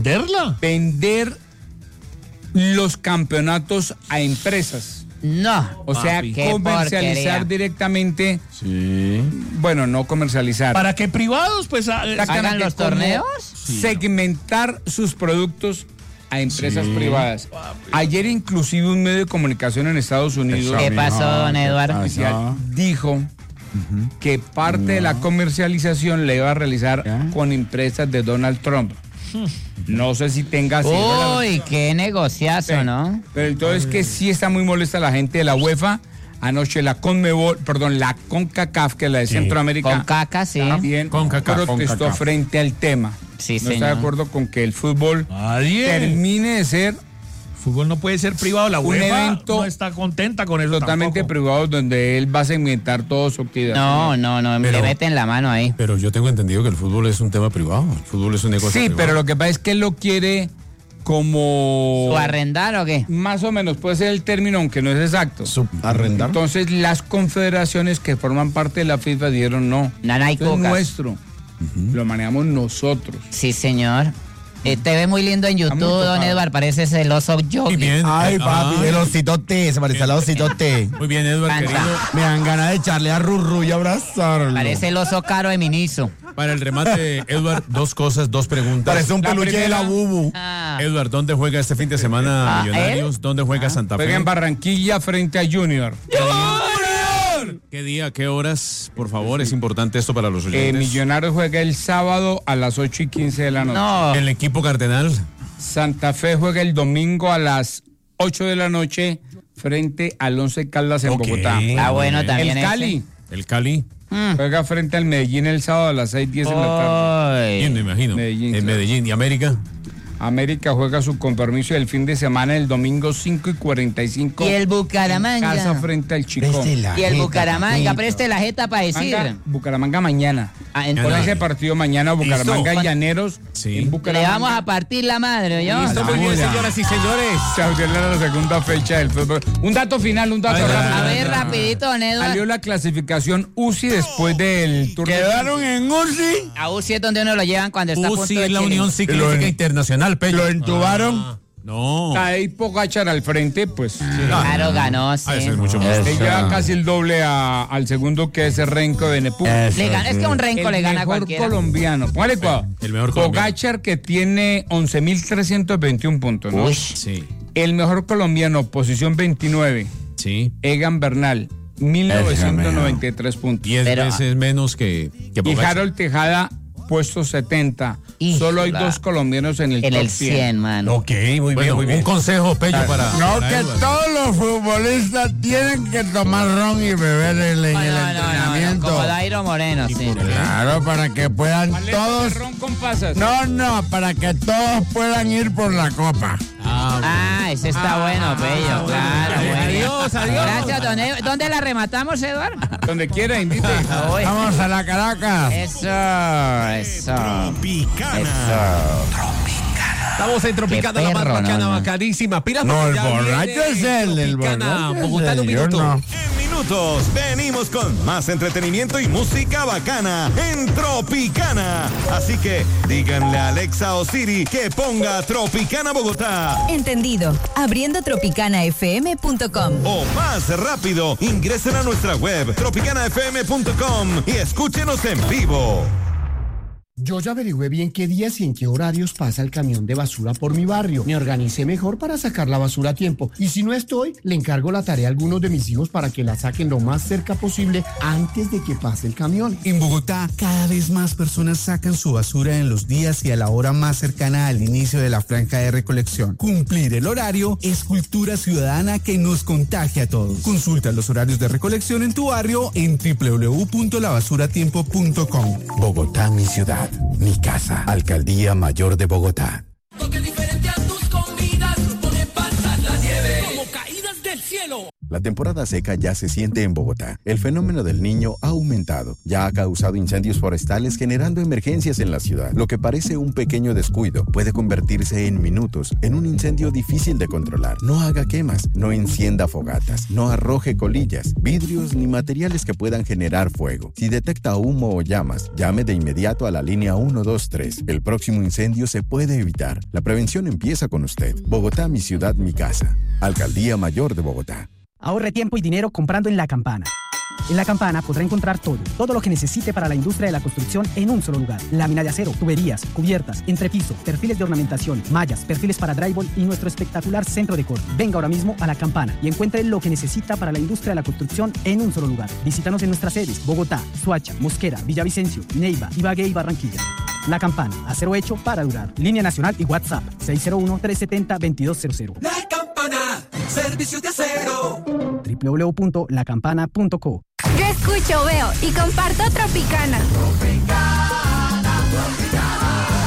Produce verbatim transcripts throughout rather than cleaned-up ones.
¿Venderla? Vender los campeonatos a empresas. No. O sea, papi, comercializar directamente. Sí. Bueno, no comercializar. ¿Para que privados pues a, hagan los torneos? Sí, segmentar no. sus productos a empresas sí. privadas. Papi. Ayer inclusive un medio de comunicación en Estados Unidos. ¿Qué pasó, don Eduardo? Dijo uh-huh. que parte no. de la comercialización la iba a realizar ¿Ya? con empresas de Donald Trump. No sé si tenga... Uy, qué negociazo, pero, ¿no? Pero entonces es que sí está muy molesta la gente de la UEFA. Anoche la Conmebol, perdón, la CONCACAF, que es la de sí. Centroamérica. CONCACAF, sí. También CONCACAF, protestó CONCACAF. frente al tema. Sí, no señor. está de acuerdo con que el fútbol Nadie. termine de ser... Fútbol no puede ser privado, la UEFA un evento no está contenta con eso totalmente tampoco. privado donde él va a segmentar todo su actividad. No, no, no, pero, le meten la mano ahí. Pero yo tengo entendido que el fútbol es un tema privado, el fútbol es un negocio sí, privado. pero lo que pasa es que él lo quiere como... ¿Subarrendar o qué? Más o menos, puede ser el término, aunque no es exacto. ¿Subarrendar? Entonces las confederaciones que forman parte de la FIFA dijeron no. Nada, hay es nuestro, uh-huh. lo manejamos nosotros. Sí, señor. Eh, te ve muy lindo en YouTube, don Edward, pareces el oso Yogi. Muy bien. Ay, papi, el osito T, se parece al osito T. Muy bien, Edward, Canta. querido. Me dan ganas de echarle a Rurru y abrazarlo. Parece el oso caro de Miniso. Para el remate, Edward, dos cosas, dos preguntas. Parece un La peluche primera, de la Bubu. Ah. Edward, ¿dónde juega este fin de semana Ah, Millonarios? ¿él? ¿Dónde juega Ah. Santa Fe? Juega en Barranquilla frente a Junior. ¿Qué día, qué horas? Por favor, es importante esto para los Eh, oyentes. Millonarios juega el sábado a las ocho y quince de la noche. No. El equipo cardenal. Santa Fe juega el domingo a las ocho de la noche frente al Once Caldas en Ok. Bogotá. Ah, bueno, también El Cali El Cali. Mm. juega frente al Medellín el sábado a las seis y diez de la tarde. Ay. ¿Quién me imagino? Medellín, en claro. Medellín. ¿Y América? América juega su compromiso del fin de semana el domingo cinco y cuarenta y cinco. Y el Bucaramanga. En casa frente al Chico. Preste la Y el jeta, Bucaramanga, papito. preste la jeta para decir. Bucaramanga, Bucaramanga mañana. Ah, Con entonces, ese partido mañana Bucaramanga ¿Listo? y Llaneros. Sí. En le Bucaramanga. vamos a partir la madre, ¿yo? Listo, muy bien, señoras y señores. Se abrió la segunda fecha del fútbol. Un dato final, un dato A ver, rápido. A ver, rapidito, don Edward. Salió la clasificación U C I después del tour. Quedaron en U C I. A U C I es donde uno lo llevan cuando está a U punto C I de es la Chile. Unión Ciclística Lo- Internacional, Pello. ¿Lo entubaron? Ah, no. Ahí Pogacar al frente, pues. Claro, ganó, sí. Ah, eso es mucho más. Le lleva casi el doble a- al segundo, que es el Renko de Nepú. Le gana- es que un renco El le gana a mejor cualquiera. colombiano. Póngale cuidado. El mejor colombiano. Pogacar, que tiene once mil trescientos veintiún puntos, ¿no? Uy. Sí, El mejor colombiano, posición veintinueve, sí. Egan Bernal, mil novecientos noventa y tres puntos. Diez Pero- veces menos que, que Y Pogacar. Harold Tejada, puesto setenta. Híjola. Solo hay dos colombianos en el En top el cien. cien, mano. Ok, muy bien, muy bien. Un consejo, Pello, para... No, para que Edward. todos los futbolistas tienen que tomar ron y beber en, en No, el no, no, no, entrenamiento. como Dairo Moreno, sí. Claro, para que puedan ¿Cuál es todos... el ron con pasas? No, no, para que todos puedan ir por la copa. Ah, Ah, ese está bueno, Pello, claro. bueno. Adiós, adiós. Gracias, don Edward. ¿Dónde la rematamos, Eduardo? Donde quiera, invite. Uy. Vamos a la Caracas. Eso, eso. Estamos en Tropicana, Qué la más perro, bacana, no, no. bacanísima. Pirata, No, el ya borracho viene es él, el Tropicana, borracho es Bogotá en un él, yo minuto. no. En minutos venimos con más entretenimiento y música bacana en Tropicana. Así que díganle a Alexa o Siri que ponga Tropicana Bogotá. Entendido. Abriendo tropicana f m punto com. O más rápido, ingresen a nuestra web tropicana f m punto com y escúchenos en vivo. Yo ya averigüé bien qué días y en qué horarios pasa el camión de basura por mi barrio. Me organicé mejor para sacar la basura a tiempo. Y si no estoy, le encargo la tarea a algunos de mis hijos para que la saquen lo más cerca posible antes de que pase el camión. En Bogotá, cada vez más personas sacan su basura en los días y a la hora más cercana al inicio de la franja de recolección. Cumplir el horario es cultura ciudadana que nos contagia a todos. Consulta los horarios de recolección en tu barrio en doble u doble u doble u punto la basura tiempo punto com. Bogotá, mi ciudad, mi casa. Alcaldía Mayor de Bogotá. Toque diferente a tus comidas, pone pasas la nieve, como caídas del cielo. La temporada seca ya se siente en Bogotá. El fenómeno del Niño ha aumentado. Ya ha causado incendios forestales generando emergencias en la ciudad. Lo que parece un pequeño descuido puede convertirse en minutos en un incendio difícil de controlar. No haga quemas, no encienda fogatas, no arroje colillas, vidrios ni materiales que puedan generar fuego. Si detecta humo o llamas, llame de inmediato a la línea uno dos tres. El próximo incendio se puede evitar. La prevención empieza con usted. Bogotá, mi ciudad, mi casa. Alcaldía Mayor de Bogotá. Ahorre tiempo y dinero comprando en La Campana. En La Campana podrá encontrar todo, todo lo que necesite para la industria de la construcción en un solo lugar. Lámina de acero, tuberías, cubiertas, entrepiso, perfiles de ornamentación, mallas, perfiles para drywall y nuestro espectacular centro de corte. Venga ahora mismo a La Campana y encuentre lo que necesita para la industria de la construcción en un solo lugar. Visítanos en nuestras sedes: Bogotá, Soacha, Mosquera, Villavicencio, Neiva, Ibagué y Barranquilla. La Campana, acero hecho para durar. Línea nacional y WhatsApp seis cero uno, tres siete cero, dos dos cero cero. La Campana, servicios de acero. doble u doble u doble u punto la campana punto co. Yo escucho, veo y comparto Tropicana. Tropicana, Tropicana.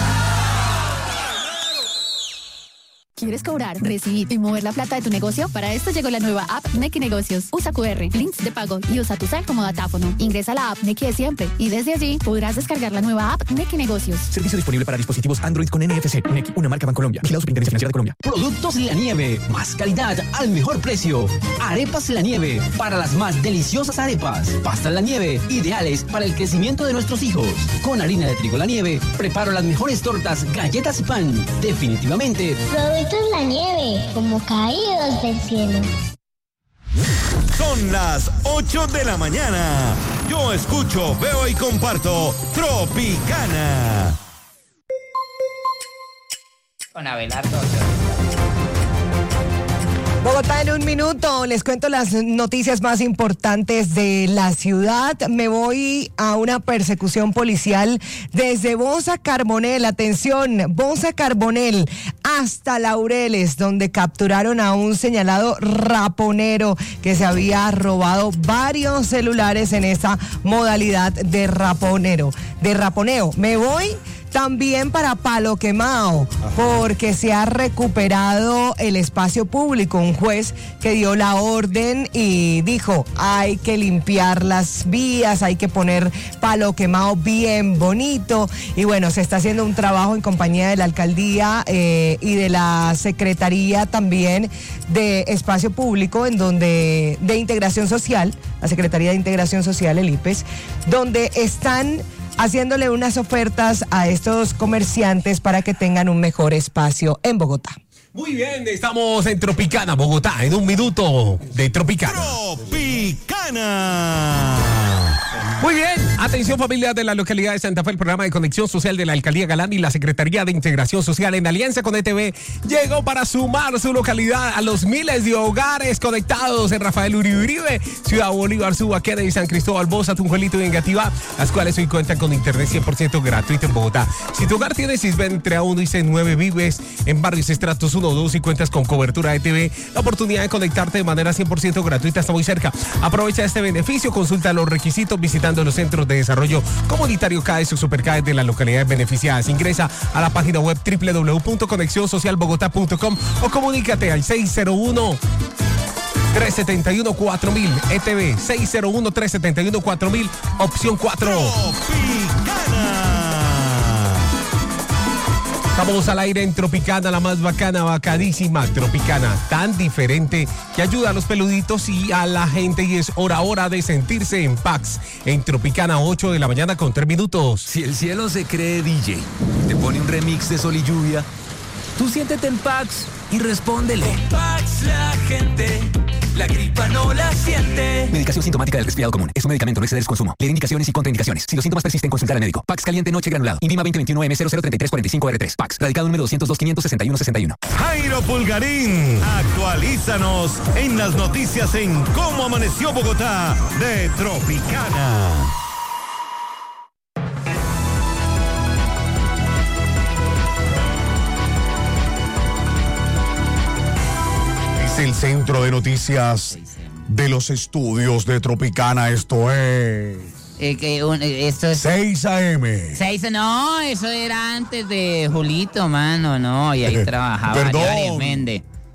¿Quieres cobrar, recibir y mover la plata de tu negocio? Para esto llegó la nueva app Nequi Negocios. Usa cu erre, links de pago y usa tu cel como datáfono. Ingresa a la app Nequi de siempre y desde allí podrás descargar la nueva app Nequi Negocios. Servicio disponible para dispositivos Android con N F C. Nequi, una marca Bancolombia. Vigilado Superintendencia Financiera de Colombia. Productos La Nieve. Más calidad al mejor precio. Arepas La Nieve. Para las más deliciosas arepas. Pastas La Nieve. Ideales para el crecimiento de nuestros hijos. Con harina de trigo La Nieve. Preparo las mejores tortas, galletas y pan. Definitivamente. Productos La Nieve, como caídos del cielo. Son las ocho de la mañana. Yo escucho, veo y comparto Tropicana. Con Abelardo. Bogotá en un minuto, les cuento las noticias más importantes de la ciudad. Me voy a una persecución policial desde Bosa Carbonel, atención, Bosa Carbonel hasta Laureles, donde capturaron a un señalado raponero que se había robado varios celulares en esa modalidad de raponero, de raponeo. Me voy también para Palo Quemao, porque se ha recuperado el espacio público. Un juez que dio la orden y dijo, hay que limpiar las vías, hay que poner Palo Quemao bien bonito. Y bueno, se está haciendo un trabajo en compañía de la alcaldía eh, y de la Secretaría también de Espacio Público, en donde de Integración Social, la Secretaría de Integración Social, el I P E S, donde están haciéndole unas ofertas a estos comerciantes para que tengan un mejor espacio en Bogotá. Muy bien, estamos en Tropicana, Bogotá, en un minuto de Tropicana. Tropicana. Muy bien, atención familia de la localidad de Santa Fe, el programa de conexión social de la Alcaldía Galán y la Secretaría de Integración Social en alianza con E T V llegó para sumar su localidad a los miles de hogares conectados en Rafael Uribe Uribe, Ciudad Bolívar, Suba, Kennedy, San Cristóbal, Bosa, Tunjuelito y Engativá, las cuales hoy cuentan con internet cien por ciento gratuito en Bogotá. Si tu hogar tiene Sisbén entre A uno y C nueve, vives en barrios estratos uno o dos y cuentas con cobertura E T V, la oportunidad de conectarte de manera cien por ciento gratuita está muy cerca. Aprovecha este beneficio, consulta los requisitos visitando los centros de desarrollo comunitario C A E S o Super C A E S de las localidades beneficiadas. Ingresa a la página web doble u doble u doble u punto conexión social bogotá punto com o comunícate al seis cero uno, tres siete uno, cuatro mil. E T V seis cero uno, tres siete uno, cuatro mil, opción cuatro. Tropicana. Estamos al aire en Tropicana, la más bacana, bacadísima Tropicana, tan diferente que ayuda a los peluditos y a la gente, y es hora hora de sentirse en Pax. En Tropicana, ocho de la mañana con tres minutos. Si el cielo se cree D J, te pone un remix de Sol y Lluvia, tú siéntete en Pax y respóndele. Con Pax la gente, la gripa no la siente. Medicación sintomática del resfriado común. Es un medicamento, no exceder su consumo. Leer indicaciones y contraindicaciones. Si los síntomas persisten, consultar al médico. Pax caliente noche granulado. Indima veinte veintiuno M cero cero treinta y tres cuarenta y cinco R tres. Pax. Radicado número doscientos dos, quinientos sesenta y uno sesenta y uno. Jairo Pulgarín, actualízanos en las noticias en Cómo Amaneció Bogotá de Tropicana. El centro de noticias de los estudios de Tropicana, esto es Eh, que un, esto es seis A M. seis, no, eso era antes de Julito, mano, no, y ahí trabajaba Perdón. Ariel Méndez.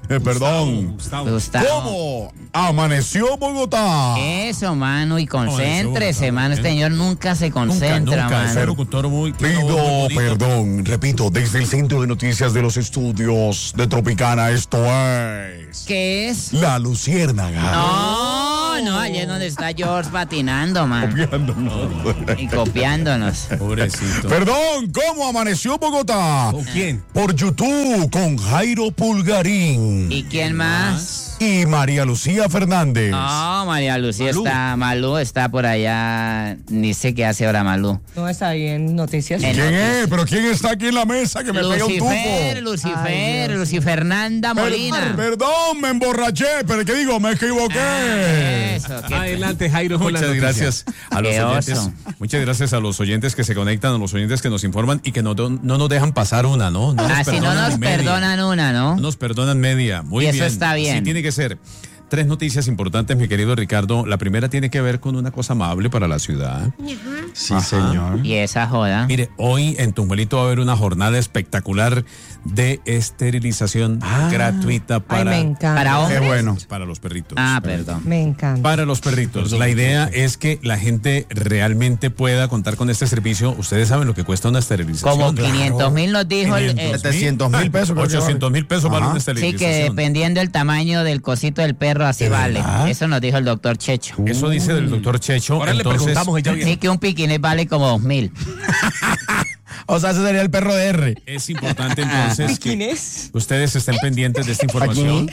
Eh, perdón. Gustavo. Gustavo. ¿Cómo amaneció Bogotá? Eso, mano, y concéntrese, mano. Este señor nunca se concentra, nunca, nunca. mano. Es locutor muy... Pido perdón, repito, desde el Centro de Noticias de los Estudios de Tropicana, esto es... ¿Qué es? La Luciérnaga. No, no, allí es donde está George patinando, man. Copiándonos. Y copiándonos. Pobrecito. Perdón, ¿cómo amaneció Bogotá? ¿Con quién? Por YouTube, con Jairo Pulgarín. ¿Y quién más? Y María Lucía Fernández. No, María Lucía Malú. está, Malú está por allá, ni sé qué hace ahora Malú. No está ahí en noticias. En ¿Quién noticias. es? ¿Pero quién está aquí en la mesa que me pega un Lucifer, tupo? Lucifer, Lucifernanda Molina. Per- perdón, me emborraché, pero ¿qué digo? Me equivoqué. Ah, eso, qué- Adelante, Jairo. con las Muchas noticias. gracias a los Qué oyentes. oso. Muchas gracias a los oyentes que se conectan, a los oyentes que nos informan y que no, no nos dejan pasar una, ¿no? No nos Ah, si no perdonan nos ni media. perdonan una, ¿no? No nos perdonan media. Muy Y eso bien. está bien. Sí, tiene que ser. Tres noticias importantes, mi querido Ricardo. La primera tiene que ver con una cosa amable para la ciudad. Sí, señor. Y esa joda. Mire, hoy en Tumbalito va a haber una jornada espectacular de esterilización gratuita para, me encanta. ¿Para hombres? Qué bueno. para los perritos. Ah, perdón. Me encanta. Para los perritos. La idea es que la gente realmente pueda contar con este servicio. Ustedes saben lo que cuesta una esterilización. Como quinientos mil nos dijo el... el- setecientos mil pesos. creo que ochocientos mil pesos vale Ajá. una sí, esterilización. que dependiendo del tamaño del cosito del perro, así ¿De vale. verdad? Eso nos dijo el doctor Checho. Eso dice del doctor Checho. Ahora le Entonces, preguntamos, ella Sí, viene. que un piquinés vale como dos mil. O sea, ese sería el perro de R. es importante entonces que ¿Piquines? ustedes estén pendientes de esta información.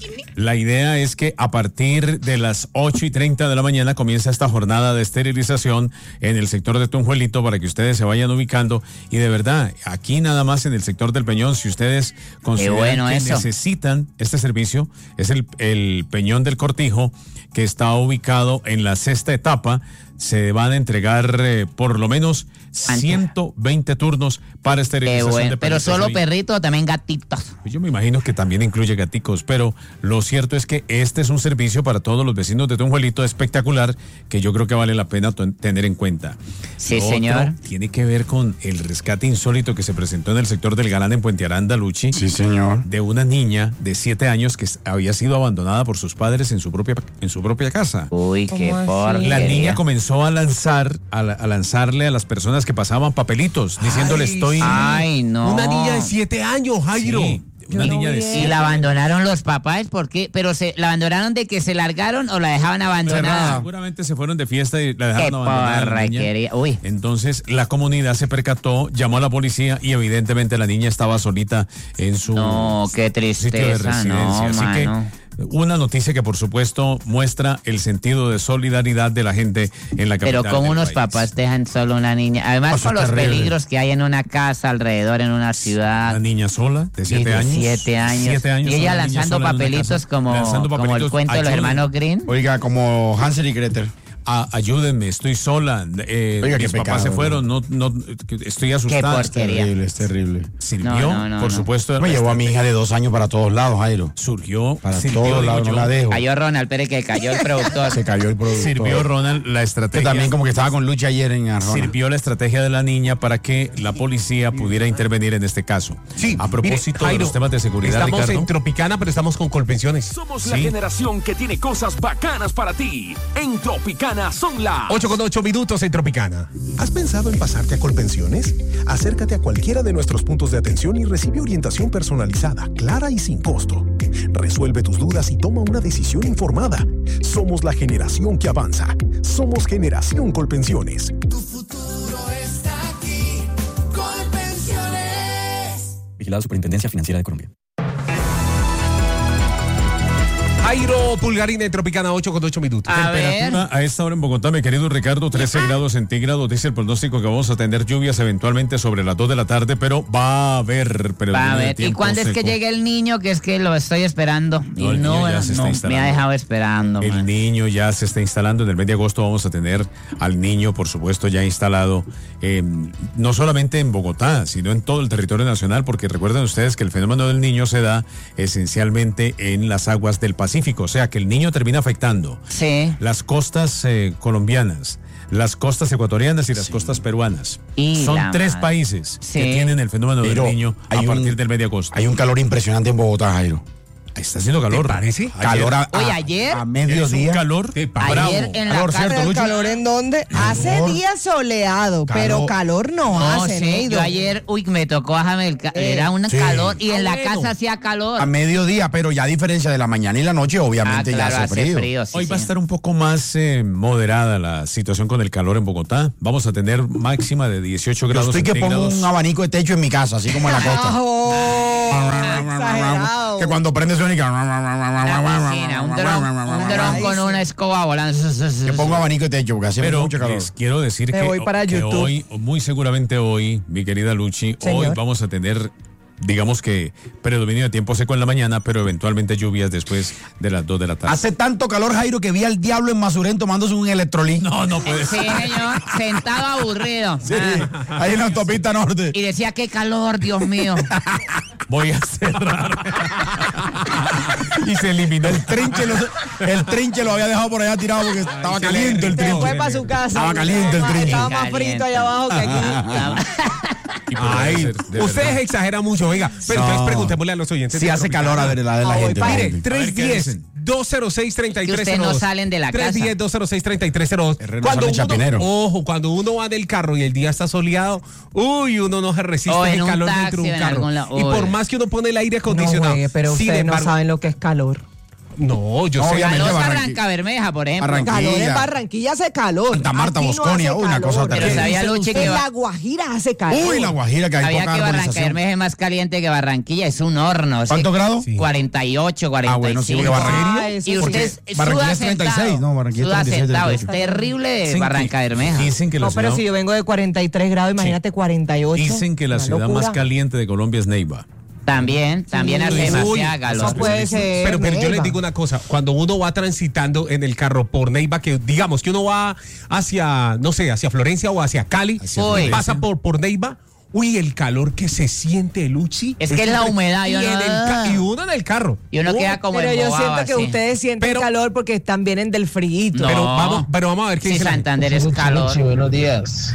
La idea es que a partir de las ocho y treinta de la mañana comienza esta jornada de esterilización en el sector de Tunjuelito para que ustedes se vayan ubicando. Y de verdad, aquí nada más en el sector del Peñón, si ustedes consideran bueno que eso. necesitan este servicio, es el, el Peñón del Cortijo, que está ubicado en la sexta etapa. Se van a entregar eh, por lo menos ciento veinte turnos para Qué esterilización bueno. de Pero perritos. solo Hoy- perritos o también gatitos. Yo me imagino que también incluye gaticos, pero lo cierto es que este es un servicio para todos los vecinos de Tunjuelito espectacular que yo creo que vale la pena to- tener en cuenta. Sí, Lo otro señor. tiene que ver con el rescate insólito que se presentó en el sector del Galán en Puente Aranda, Luchi. Sí, señor. De una niña de siete años que s- había sido abandonada por sus padres en su propia, en su propia casa. Uy, qué ¿Cómo así? porquería. La niña comenzó a lanzar, a, la- a lanzarle a las personas que pasaban papelitos, diciéndole Ay, estoy... Ay, no. Una niña de siete años, Jairo. Sí, una Yo no niña de vi siete ¿Y la abandonaron los papás? ¿Por qué? ¿Pero se la abandonaron de que se largaron o la dejaban abandonada? Seguramente se fueron de fiesta y la dejaron Qué abandonada a la niña. porquería. Uy. Entonces la comunidad se percató, llamó a la policía y evidentemente la niña estaba solita en su No, qué sitio de tristeza, residencia. no, Así mano. que una noticia que por supuesto muestra el sentido de solidaridad de la gente en la capital. Pero como del unos país. papás dejan solo una niña. Además, Eso con es los terrible. peligros que hay en una casa, alrededor, en una ciudad. Una niña sola de Y siete de años. siete años. Siete años Y ella una niña lanzando sola en una papelitos casa, como, lanzando como el papelitos. cuento de los Ayúdenme. hermanos Green. Oiga, como Hansel y Gretel. A- ayúdenme, estoy sola. Eh, Oiga, qué mis papás pecado, se fueron, no, no, estoy asustada. Qué porquería. Terrible, es terrible. Sirvió, No, no, no, por no. supuesto. Me la llevó a mi hija de dos años para todos lados, Jairo. Surgió, Para sirvió, todos digo lados, no yo. la dejo. Cayó Ronald Pérez, que cayó el productor. Se cayó el producto. Sirvió Ronald la Que estrategia. también como que estaba con lucha ayer en Arjona. Sirvió la estrategia de la niña para que la policía pudiera intervenir en este caso. Sí, A propósito mire, de Jairo, los temas de seguridad, estamos Ricardo. en Tropicana, pero estamos con Colpensiones. Somos la Sí. generación que tiene cosas bacanas para ti. En Tropicana son las ocho con ocho minutos en Tropicana. ¿Has pensado en pasarte a Colpensiones? Acércate a cualquiera de nuestros puntos de atención y recibe orientación personalizada, clara y sin costo. Resuelve tus dudas y toma una decisión informada. Somos la generación que avanza. Somos Generación Colpensiones. Tu futuro está aquí. Colpensiones. Vigilado Superintendencia Financiera de Colombia. Jairo Pulgarín en Tropicana, ocho con ocho minutos. A ver. Temperatura a esta hora en Bogotá, mi querido Ricardo, trece grados centígrados. Dice el pronóstico que vamos a tener lluvias eventualmente sobre las dos de la tarde, pero va a haber. Pero Va a ver. ¿Y cuándo es que llegue el niño? Que es que lo estoy esperando. Y el no, niño ya se está no me instalando. ha dejado esperando. El man. niño ya se está instalando. En el mes de agosto vamos a tener al niño, por supuesto, ya instalado, eh, no solamente en Bogotá, sino en todo el territorio nacional, porque recuerden ustedes que el fenómeno del niño se da esencialmente en las aguas del Pacífico, o sea que el niño termina afectando Sí. las costas eh, colombianas, las costas ecuatorianas y las costas peruanas. Y Son la tres madre. países Sí. que tienen el fenómeno Pero del niño a hay un- partir del mes de agosto. Hay un calor impresionante en Bogotá, Jairo. Está haciendo calor. ¿Te parece? Calor a, Oye, a- ayer. a mediodía. Es un calor. Ayer bravo. en la Calor, casa. ¿cierto, ¿Pero Lucho? calor en dónde? Hace días soleado, Calor. pero calor no, No, hace, sí, Neido. yo ayer, uy, me tocó bajarme el ca- Eh, era un sí. calor y Ah, en la bueno. casa hacía calor. A mediodía, pero ya a diferencia de la mañana y la noche, obviamente Ah, claro, ya hace hace frío. frío, sí, Hoy va a sí. estar un poco más eh, moderada la situación con el calor en Bogotá. Vamos a tener máxima de dieciocho Yo grados estoy que pongo centígrados. un abanico de techo en mi casa, así como en la costa. Oh, exagerado. Que cuando prende suena y que... Una piscina, un dron, un dron con una escoba volando. Que pongo abanico de techo porque hace Pero mucho calor. les quiero decir Me que, voy para que YouTube. hoy, muy seguramente hoy, mi querida Luchi, Señor. hoy vamos a tener, digamos que, predominio de tiempo seco en la mañana, pero eventualmente lluvias después de las dos de la tarde. Hace tanto calor, Jairo, que vi al diablo en Masurén tomándose un electrolí. No, no puede Sí, ser. señor, sentado aburrido. Sí, Ah, ahí en la autopista norte. y decía, qué calor, Dios mío. Voy a cerrar. Y se eliminó. El trinche, lo, el trinche lo había dejado por allá tirado porque estaba caliente el Se trinche. fue para su casa. Estaba caliente el trinche. Estaba más frito allá abajo que aquí. Y podría Ay, ser, de ustedes verdad. exageran mucho, oiga. Pero No. entonces preguntémosle a los oyentes. Si de hace Tropicana. calor a ver la de la Ah, voy gente. pa' hombre. ahí. A ver, tres ¿qué diez, dicen? dos cero seis, treinta y tres Que cero dos. ustedes no salen de la tres casa. diez, dos cero seis, treinta y tres cero dos. Herrera Cuando sale uno, chapinero. ojo, cuando uno va en el carro y el día está soleado, uy, uno no se resiste O en el un calor taxi, dentro de un en carro. algún lado. Y Uy. por más que uno pone el aire No, acondicionado. juegue, pero sin ustedes no embargo- saben lo que es calor. No, yo No, sé. obviamente. Calor Barranqui- Barranca Bermeja, por ejemplo. Barranquilla. Calor en Barranquilla hace calor. Santa Marta, Aquí no Bosconia, hace una calor. cosa Pero terrible. sabía Luchi que En va- La Guajira hace calor. Uy, la Guajira que hay Había poca que Barranca arborización. Bermeja es más caliente que Barranquilla, es un horno. es ¿Cuántos que- grados? Sí. cuarenta y ocho, cuarenta y cinco. Ah, bueno, sí, porque Barranquilla- Ah, eso Y sí. usted Porque Barranquilla suda es treinta y seis, sentado, no, Barranquilla es suda treinta y siete, sentado, es treinta y ocho. terrible de Dicen Barranca que- Bermeja. Dicen que la No, pero ciudad, si yo vengo de cuarenta y tres grados, imagínate cuarenta y ocho. dicen que la Una ciudad locura. más caliente de Colombia es Neiva. También, también Sí. hace Uy, demasiada calor. No puede ser. Pero, pero yo les Neiva. digo una cosa, cuando uno va transitando en el carro por Neiva, que digamos que uno va hacia, no sé, hacia Florencia o hacia Cali, Hacia y Florencia. pasa por, por Neiva, uy, el calor que se siente, Luchi. Es que es la impre- humedad, y, yo en no- el ca- y uno en el carro. Y uno Uy, queda como Pero yo embobado siento que así. ustedes sienten Pero- calor porque están vienen del frío. No. Pero vamos, pero vamos a ver qué Sí, dice la gente. Santander es calor. buenos días.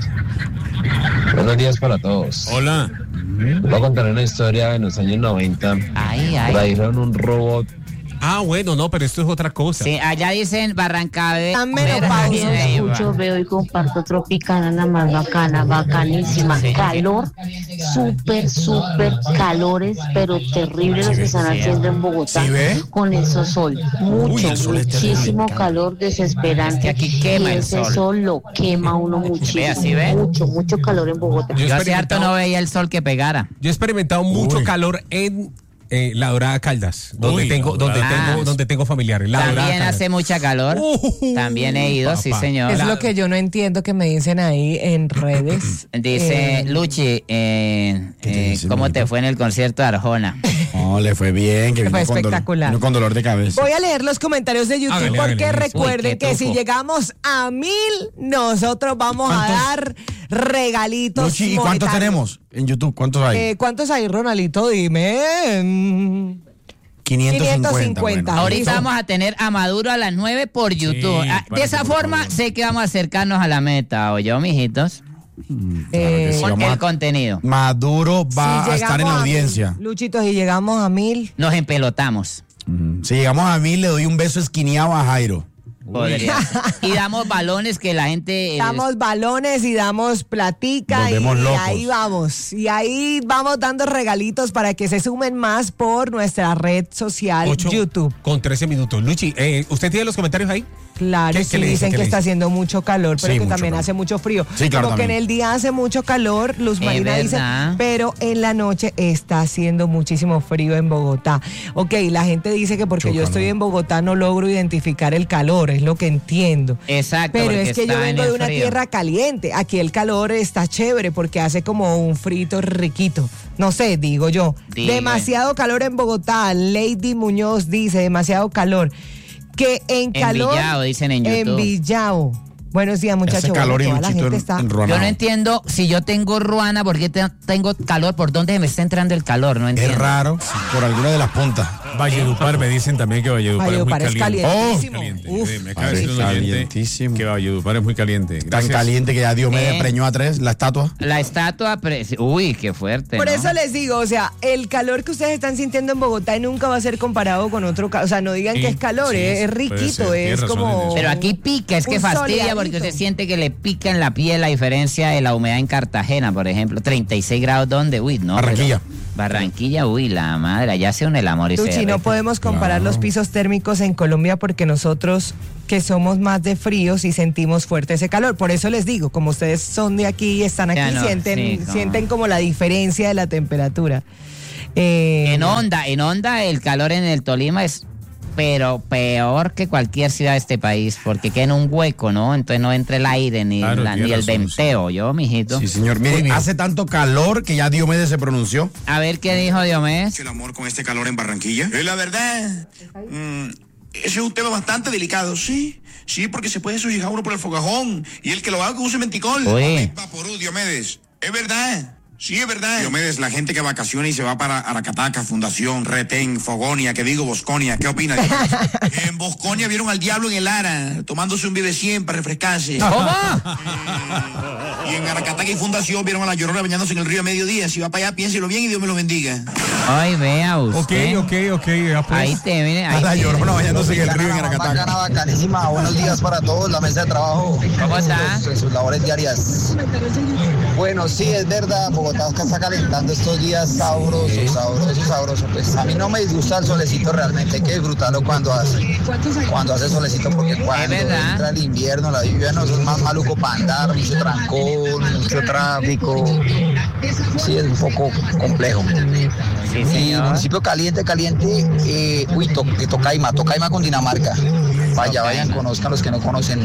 Buenos días para todos. Hola. Voy a contar una historia en los años noventa. Ay, ay. Trajeron un robot. Ah, bueno, no, pero esto es otra cosa. Sí, allá dicen Barranca Be- Están Bermeja. menopausia. Neiva. Escucho, veo y comparto Tropicana, la más bacana, bacanísima. Calor, súper, súper calores, pero terribles los que están haciendo en Bogotá. ¿Sí ve? Con esos sol. Mucho, el sol es muchísimo terrible. calor desesperante. Es que aquí quema y el ese sol. sol. lo quema a uno muchísimo. Ve, así ve. Mucho, mucho calor en Bogotá. Yo he Yo hace harto experimentado- no veía el sol que pegara. Yo he experimentado mucho Uy. calor en eh, La Dorada Caldas, donde Uy, tengo, La donde Dorada. tengo, donde tengo familiares. La Dorada También Caldas. hace mucha calor. Uh, También he ido, sí, papá. señor. Es La- lo que yo no entiendo que me dicen ahí en redes. Dice Eh, Luchi, eh, ¿Qué te eh, dice, ¿cómo mijito? te fue en el concierto de Arjona? No, le fue bien, que Fue vino con, dolor, espectacular. vino con dolor de cabeza. Voy a leer los comentarios de YouTube Hágale, porque hágale. recuerden Uy, qué que si truco. llegamos a mil, nosotros vamos a ¿Cuántos? dar regalitos. Luchi, ¿y cuántos monetarios. tenemos en YouTube? ¿Cuántos hay? Eh, ¿Cuántos hay, Ronaldito? Dime. Mm, quinientos cincuenta. quinientos cincuenta. bueno. Ahorita listo. vamos a tener a Maduro a las nueve por YouTube. Ah, para de esa que por forma favor. sé que vamos a acercarnos a la meta, ¿o yo, mijitos? Eh, Sí, Con vamos el a- contenido. Maduro va si a estar en llegamos la a audiencia. mil, Luchito, si llegamos a mil. Nos empelotamos. Ujú. Si llegamos a mil, le doy un beso esquineado a Jairo. Podría ser. Y damos balones que la gente... eh, Damos balones y damos platica y, Volvemos locos. ahí vamos. Y ahí vamos dando regalitos para que se sumen más por nuestra red social Ocho YouTube. Con trece minutos. Luchi, eh, ¿usted tiene los comentarios ahí? Claro, ¿Qué- sí, qué le dicen dicen? ¿Qué que le está dicen? haciendo mucho calor, pero Sí, que mucho también calor. hace mucho frío. Sí, claro, Como que en también. el día hace mucho calor, Luz Es Marina dice, verdad. pero en la noche está haciendo muchísimo frío en Bogotá. Ok, la gente dice que porque Mucho yo estoy calor. en Bogotá no logro identificar el calor, es lo que entiendo. Exacto, Pero porque es que yo está en vengo el de una frío. tierra caliente. Aquí el calor está chévere porque hace como un frito riquito. No sé, digo yo. Diga. Demasiado calor en Bogotá. Lady Muñoz dice, demasiado calor. Que en calor... Envillado, dicen en YouTube. Envillado. Buenos días, muchachos. Hace calor y Bueno, toda la Luchito gente en- está... enruanado. Yo no entiendo si yo tengo ruana, ¿por qué te- tengo calor? ¿Por dónde me está entrando el calor? No entiendo. Es raro, por alguna de las puntas. Valledupar, me dicen también que Valledupar, Valledupar es es muy caliente. calientísimo. Oh, caliente. Uf. Sí, me acaba de decir un oyente que Valledupar es muy caliente. Tan Gracias. caliente que ya Diomedes Eh. preñó a tres, la estatua. La estatua, pre- uy, qué fuerte. Por ¿no? eso les digo, o sea, el calor que ustedes están sintiendo en Bogotá nunca va a ser comparado con otro calor. O sea, no digan Sí, que es calor, sí, eh, es puede riquito, ser, es tiene razón como. Pero aquí pica, es que un fastidia soleadito. porque usted siente que le pica en la piel, a diferencia de la humedad en Cartagena, por ejemplo. treinta y seis grados, ¿dónde? Uy, no. Barranquilla. pero- Barranquilla, uy, la madre, allá se une el amor y se Luchi, no derrite. podemos comparar los pisos térmicos en Colombia porque nosotros que somos más de fríos y sentimos fuerte ese calor. Por eso les digo, como ustedes son de aquí y están aquí, Ya no, sienten, sí, como- sienten como la diferencia de la temperatura. Eh, En Honda, en Honda el calor en el Tolima es pero peor que cualquier ciudad de este país, porque queda en un hueco, ¿no? Entonces no entra el aire ni, Claro, la- ni tiene el razón, venteo, yo, mijito. Sí, señor. Mire, hace tanto calor que ya Diomedes se pronunció. A ver qué dijo Diomedes. El amor con este calor en Barranquilla. Es la verdad. Mm, ese es un tema bastante delicado, sí. Sí, porque se puede suicidar uno por el fogajón. Y el que lo haga que use menticol. Uy. Vaporú, Diomedes. Es verdad. Sí, es verdad. Diomedes, la gente que vacaciona y se va para Aracataca, Fundación, Retén, Fogonia, que digo Bosconia. ¿Qué opinas? En Bosconia vieron al diablo en el Ara, tomándose un Vive cien para refrescarse. ¿Cómo? Y en Aracataca y Fundación vieron a la Llorona bañándose en el río a mediodía. Si va para allá, piénselo bien y Dios me lo bendiga. Ay, vea usted. Ok, ok, ok. ya pues. Ahí te viene. Ahí La te- Llorona bañándose en el río en Bacana, Aracataca. bacanísima. Buenos días para todos, la mesa de trabajo. ¿Cómo está? En sus labores diarias. Bueno, sí, es verdad, Bogotá está calentando estos días sabroso, sabroso, sabroso. Pues a mí no me disgusta el solecito realmente, hay que disfrutarlo cuando hace, cuando hace solecito, porque cuando verdad. entra el invierno, la lluvia no es más maluco para andar, mucho trancón, mucho tráfico. Sí, es un poco complejo. Sí, Y señor. municipio caliente, caliente, eh, uy, to, que Tocaima, Tocaima con Dinamarca. Vaya, vayan, conozcan los que no conocen.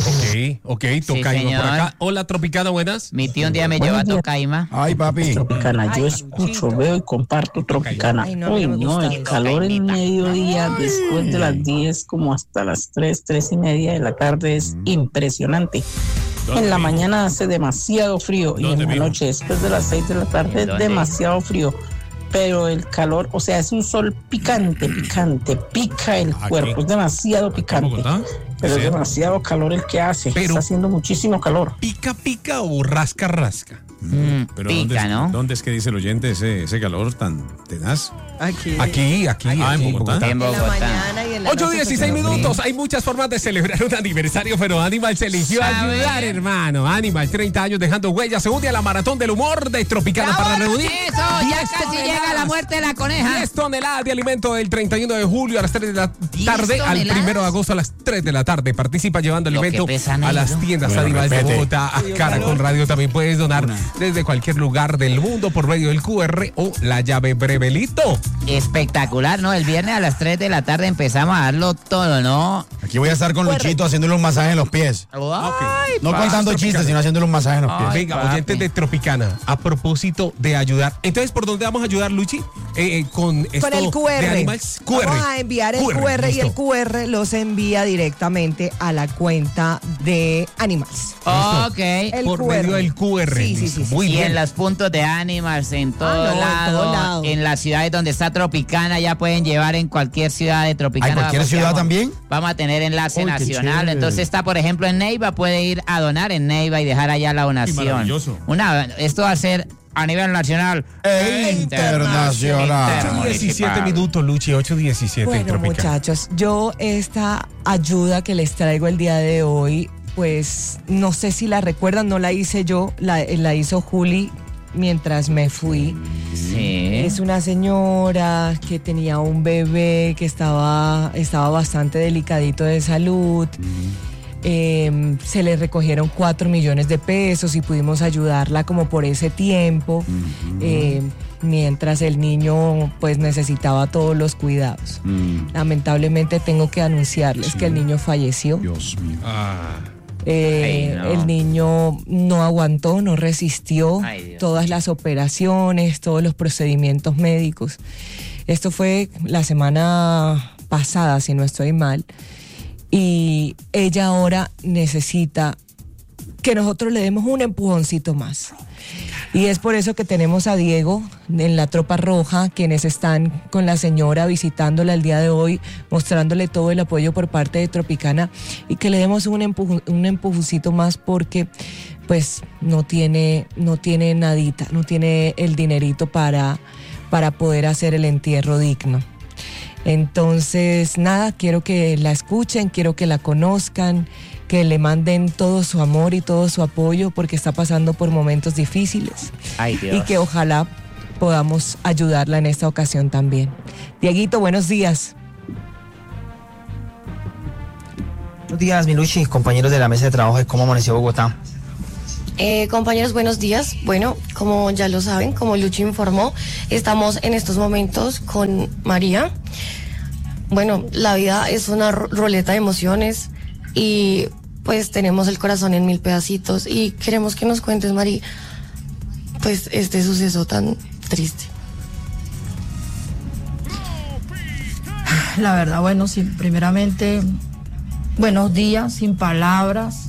Ok, ok, Tocaima señor. por acá. Hola, Tropicana, buenas. Mi tío un día me llevó a Tocaima. Ay, papi. Tropicana, yo escucho, veo y comparto Tropicana. Ay, no, a mí Uy, no me no, gusta el eso. calor en mediodía después de las diez como hasta las tres, tres y media de la tarde es impresionante. ¿Dónde, En la mijo? mañana hace demasiado frío y ¿Dónde, en la mijo? noche después de las seis de la tarde es ¿Dónde? demasiado frío. Pero el calor, o sea, es un sol picante, picante, pica el Aquí. cuerpo, es demasiado picante. Bogotá? Pero es Sí. demasiado calor el que hace, Pero- está haciendo muchísimo calor. ¿Pica, pica o rasca, rasca? Mm, Pero pica, ¿dónde, es- ¿no? ¿dónde es que dice el oyente ese, ese calor tan tenaz? Aquí. Aquí, aquí. Ah, ¿en aquí, Bogotá? En En la Bogotá. mañana y en la ocho noche dieciséis porque no minutos. Hay muchas formas de celebrar un aniversario, pero Animal se eligió A ayudar, ver. hermano. Animal, treinta años dejando huellas. Se une a la maratón del humor de Tropicana para reunir. Eso, ya diez casi llega toneladas. la muerte de la coneja. diez toneladas de alimento del treinta y uno de julio a las tres de la ¿diez tarde al toneladas? primero de agosto a las tres de la tarde. Participa llevando Lo que alimento pesan a ellos, las ¿no? tiendas Bueno, Animal de respete. Bogotá. A Caracol Radio también puedes donar desde cualquier lugar del mundo por medio del Q R o la llave brevelito. Espectacular, ¿no? El viernes a las tres de la tarde empezamos a darlo todo, ¿no? Aquí voy a estar con Luchito haciéndole un masaje en los pies. Ay, No papi. contando chistes, sino haciéndole un masaje en los pies. Ay, Venga, papi. oyentes de Tropicana, a propósito de ayudar. Entonces, ¿por dónde vamos a ayudar, Luchi? Eh, eh, con esto Con el Q R. de Animals. Q R. Vamos a enviar el Q R, y el listo. Q R los envía directamente a la cuenta de Animals. Ok. El Por Q R. medio del Q R. Sí, sí, listo. sí, sí. Muy Y bien. en los puntos de Animals, en todo Ah, no, en lado, todo lado. en las ciudades donde está Tropicana, ya pueden llevar en cualquier ciudad de Tropicana. ¿Hay cualquier Vamos, ciudad vamos- también? Vamos a tener enlace Uy, qué nacional. chévere. Entonces está, por ejemplo, en Neiva, puede ir a donar en Neiva y dejar allá la donación. maravilloso. Una, esto va a ser a nivel nacional E internacional. ocho diecisiete minutos, Luchi, ocho diecisiete en Bueno, Tropicana. muchachos, yo esta ayuda que les traigo el día de hoy, pues no sé si la recuerdan, no la hice yo, la, la hizo Juli mientras me fui. Sí. Es una señora que tenía un bebé que estaba, estaba bastante delicadito de salud. Eh, se le recogieron cuatro millones de pesos y pudimos ayudarla como por ese tiempo, eh, mientras el niño pues necesitaba todos los cuidados. Lamentablemente tengo que anunciarles que el niño falleció. Dios mío. Ah, Eh, Ay, no. El niño no aguantó, no resistió Ay, Dios. todas las operaciones, todos los procedimientos médicos. Esto fue la semana pasada, si no estoy mal. Y ella ahora necesita que nosotros le demos un empujoncito más. Y es por eso que tenemos a Diego en la Tropa Roja, quienes están con la señora visitándola el día de hoy, mostrándole todo el apoyo por parte de Tropicana y que le demos un, empuj- un empujoncito más porque pues no tiene, no tiene nadita, no tiene el dinerito para, para poder hacer el entierro digno. Entonces, nada, quiero que la escuchen, quiero que la conozcan, que le manden todo su amor y todo su apoyo porque está pasando por momentos difíciles. Ay, Dios. Y que ojalá podamos ayudarla en esta ocasión también. Dieguito, buenos días. Buenos días, Miluchi, compañeros de la mesa de trabajo de Cómo Amaneció Bogotá. Eh, compañeros, buenos días. Bueno, como ya lo saben, como Luchi informó, estamos en estos momentos con María. Bueno, la vida es una ro- roleta de emociones y pues tenemos el corazón en mil pedacitos y queremos que nos cuentes, María, pues este suceso tan triste. La verdad, bueno, sí, primeramente, buenos días, sin palabras.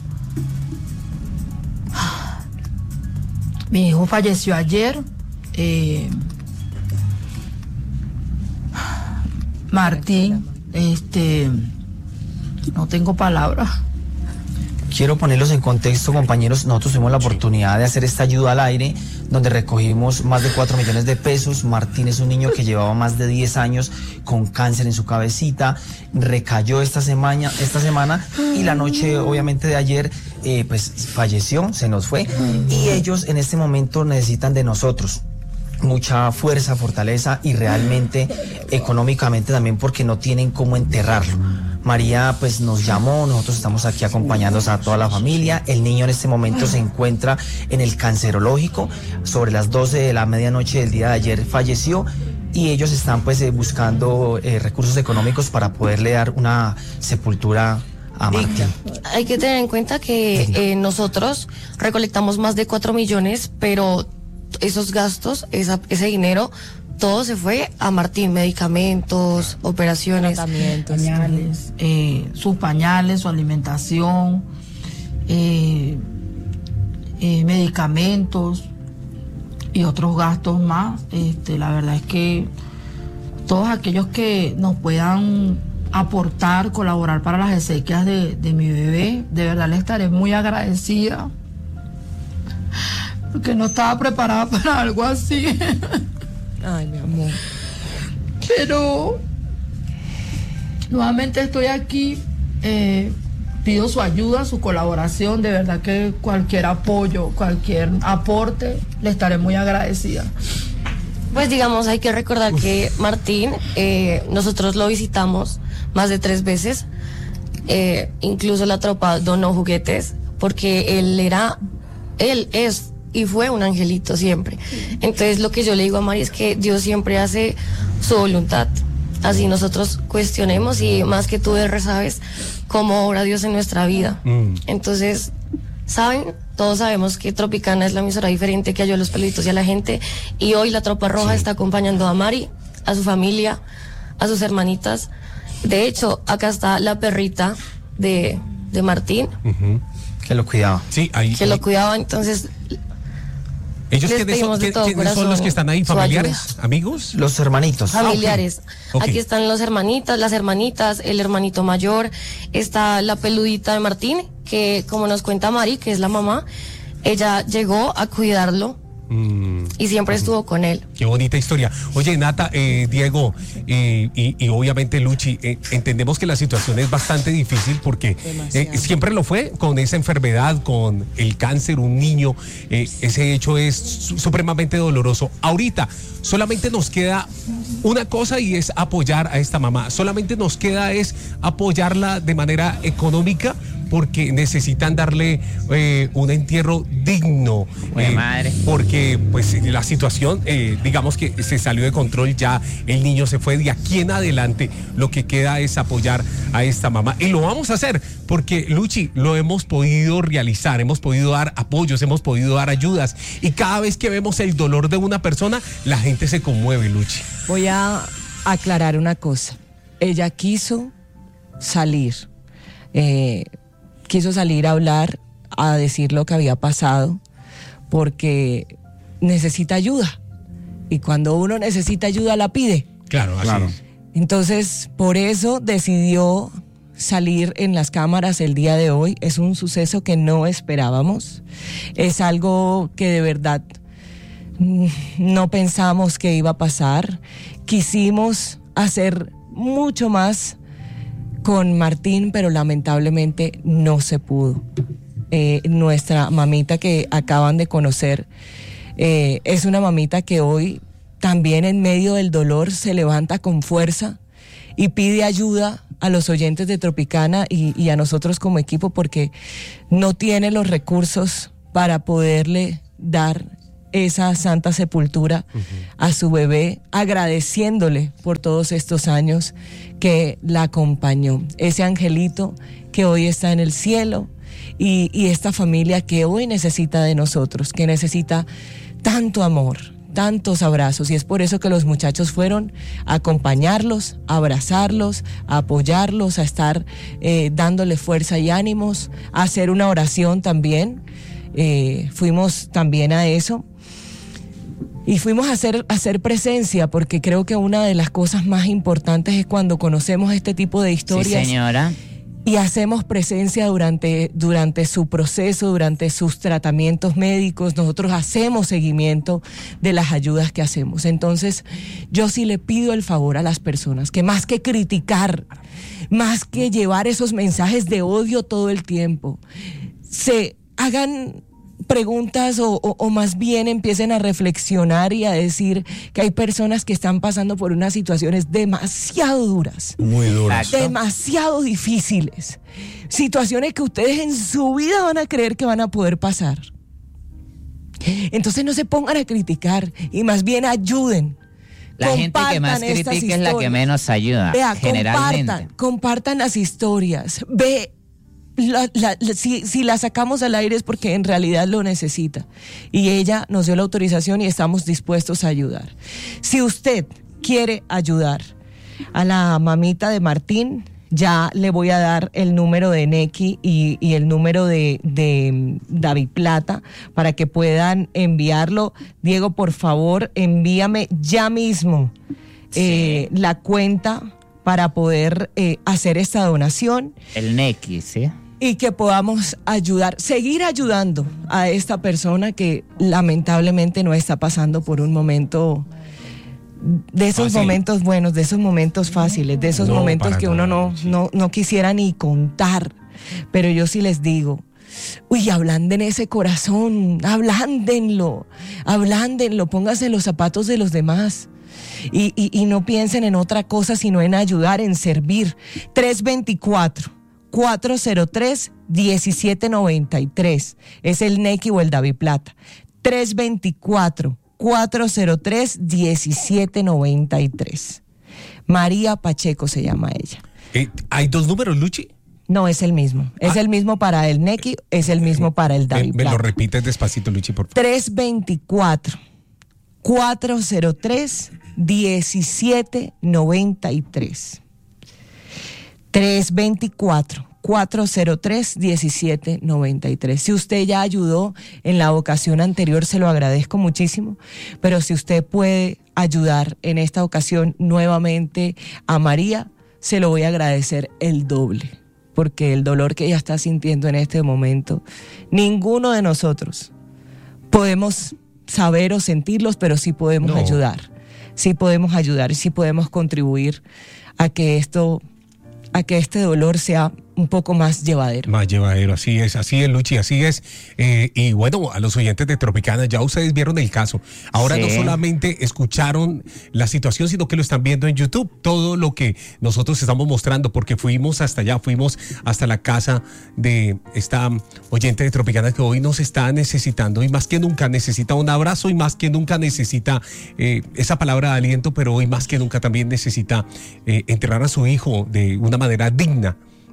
Mi hijo falleció ayer. Eh, Martín, este, no tengo palabras. Quiero ponerlos en contexto, compañeros. Nosotros tuvimos la oportunidad de hacer esta ayuda al aire, donde recogimos más de cuatro millones de pesos. Martín es un niño que llevaba más de diez años con cáncer en su cabecita. Recayó esta semana, esta semana y la noche, obviamente, de ayer, eh, pues falleció, se nos fue. Y ellos en este momento necesitan de nosotros mucha fuerza, fortaleza y realmente económicamente también porque no tienen cómo enterrarlo. María pues nos llamó, nosotros estamos aquí acompañando a toda la familia. El niño en este momento se encuentra en el cancerológico. Sobre las doce de la medianoche del día de ayer falleció y ellos están pues eh, buscando eh, recursos económicos para poderle dar una sepultura a Martín. Hay que tener en cuenta que eh, nosotros recolectamos más de cuatro millones, pero esos gastos, esa, ese dinero, todo se fue a Martín, medicamentos, operaciones. Pañales, eh, sus pañales, su alimentación, eh, eh, medicamentos y otros gastos más. Este, la verdad es que todos aquellos que nos puedan aportar, colaborar para las exequias de, de mi bebé, de verdad le estaré muy agradecida. Porque no estaba preparada para algo así. Ay, mi amor. Pero nuevamente estoy aquí. Eh, pido su ayuda, su colaboración. De verdad que cualquier apoyo, cualquier aporte, le estaré muy agradecida. Pues digamos, hay que recordar que Martín, eh, nosotros lo visitamos más de tres veces. Eh, incluso la tropa donó juguetes porque él era, él es y fue un angelito siempre. Entonces lo que yo le digo a Mari es que Dios siempre hace su voluntad. Así nosotros cuestionemos y más que tú R sabes cómo obra Dios en nuestra vida. Mm. Entonces, ¿saben? Todos sabemos que Tropicana es la emisora diferente que ayuda a los peluditos y a la gente. Y hoy la Tropa Roja sí. está acompañando a Mari, a su familia, a sus hermanitas. De hecho, acá está la perrita de, de Martín. Uh-huh. Que lo cuidaba. Sí, ahí. Que lo cuidaba, entonces... ¿Ellos quiénes son, ¿quién, ¿quiénes son los que están ahí? ¿Familiares? ¿Amigos? Los hermanitos. Familiares. Ah, okay. Okay. Aquí están los hermanitas, las hermanitas, el hermanito mayor. Está la peludita de Martín, que como nos cuenta Mari, que es la mamá, ella llegó a cuidarlo. Mm. Y siempre estuvo con él. Qué bonita historia. Oye, Nata, eh, Diego eh, y, y obviamente Luchi, eh, entendemos que la situación es bastante difícil porque eh, siempre lo fue con esa enfermedad, con el cáncer, un niño. Eh, ese hecho es su- supremamente doloroso. Ahorita solamente nos queda una cosa y es apoyar a esta mamá. Solamente nos queda es apoyarla de manera económica porque necesitan darle eh, un entierro digno. Buena eh, madre. Porque pues la situación, eh, digamos que se salió de control ya, el niño se fue, de aquí en adelante lo que queda es apoyar a esta mamá. Y lo vamos a hacer porque, Luchi, lo hemos podido realizar, hemos podido dar apoyos, hemos podido dar ayudas. Y cada vez que vemos el dolor de una persona, la gente se conmueve, Luchi. Voy a aclarar una cosa. Ella quiso salir. Eh, quiso salir a hablar, a decir lo que había pasado, porque necesita ayuda. Y cuando uno necesita ayuda, la pide. Claro, así Claro. es. Entonces, por eso decidió salir en las cámaras el día de hoy. Es un suceso que no esperábamos. Es algo que de verdad mm, no pensamos que iba a pasar. Quisimos hacer mucho más con Martín, pero lamentablemente no se pudo. Eh, nuestra mamita que acaban de conocer eh, es una mamita que hoy también en medio del dolor se levanta con fuerza y pide ayuda a los oyentes de Tropicana y, y a nosotros como equipo, porque no tiene los recursos para poderle dar esa santa sepultura uh-huh. a su bebé, agradeciéndole por todos estos años que la acompañó. Ese angelito que hoy está en el cielo y, y esta familia que hoy necesita de nosotros, que necesita tanto amor, tantos abrazos, y es por eso que los muchachos fueron a acompañarlos, a abrazarlos, a apoyarlos, a estar eh, dándole fuerza y ánimos, a hacer una oración también. Eh, fuimos también a eso y fuimos a hacer, a hacer presencia, porque creo que una de las cosas más importantes es cuando conocemos este tipo de historias. Sí, señora. Y hacemos presencia durante, durante su proceso, durante sus tratamientos médicos. Nosotros hacemos seguimiento de las ayudas que hacemos. Entonces, yo sí le pido el favor a las personas que más que criticar, más que llevar esos mensajes de odio todo el tiempo, se hagan preguntas o, o, o más bien empiecen a reflexionar y a decir que hay personas que están pasando por unas situaciones demasiado duras. Muy duras. Demasiado difíciles. Situaciones que ustedes en su vida van a creer que van a poder pasar. Entonces no se pongan a criticar y más bien ayuden. La gente que más critica es la que menos ayuda. Vea, generalmente. Compartan, compartan las historias. Ve. La, la, la, si, si la sacamos al aire es porque en realidad lo necesita y ella nos dio la autorización y estamos dispuestos a ayudar. Si usted quiere ayudar a la mamita de Martín, ya le voy a dar el número de Neki y, y el número de, de David Plata para que puedan enviarlo. Diego, por favor, envíame ya mismo sí. eh, la cuenta para poder eh, hacer esta donación. El Neki, ¿sí? Y que podamos ayudar, seguir ayudando a esta persona que lamentablemente no está pasando por un momento, de esos Fácil. momentos buenos, de esos momentos fáciles, de esos no, momentos que uno no, no, no quisiera ni contar. Pero yo sí les digo, uy, ablanden ese corazón, ablándenlo, ablándenlo, pónganse en los zapatos de los demás. Y, y, y no piensen en otra cosa sino en ayudar, en servir. tres veinticuatro, cuatro cero tres, diecisiete noventa y tres es el Neki o el David Plata. tres veinticuatro, cuatro cero tres, diecisiete noventa y tres. María Pacheco se llama ella. Eh, ¿Hay dos números, Luchi? No, es el mismo. Es ah. el mismo para el Neki, es el mismo para el David me, Plata. Me lo repites despacito, Luchi, por favor. tres veinticuatro, cuatro cero tres, diecisiete noventa y tres. tres veinticuatro, cuatro cero tres, diecisiete noventa y tres. Si usted ya ayudó en la ocasión anterior, se lo agradezco muchísimo, pero si usted puede ayudar en esta ocasión nuevamente a María, se lo voy a agradecer el doble, porque el dolor que ella está sintiendo en este momento, ninguno de nosotros podemos saber o sentirlos, pero sí podemos no. ayudar, sí podemos ayudar y sí podemos contribuir a que esto, a que este dolor sea un poco más llevadero. Más llevadero, así es, así es, Luchi, así es. Eh, y bueno, a los oyentes de Tropicana, ya ustedes vieron el caso. Ahora sí. No solamente escucharon la situación, sino que lo están viendo en YouTube, todo lo que nosotros estamos mostrando, porque fuimos hasta allá, fuimos hasta la casa de esta oyente de Tropicana que hoy nos está necesitando y más que nunca necesita un abrazo y más que nunca necesita eh, esa palabra de aliento, pero hoy más que nunca también necesita eh, enterrar a su hijo de una manera digna.